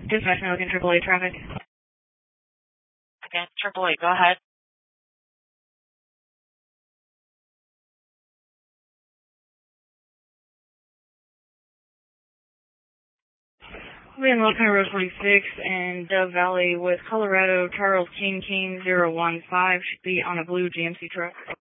Dispatch now looking AAA traffic. Okay, AAA, go ahead. We're in County Road 46 and Dove Valley with Colorado Charles King 015. Should be on a blue GMC truck.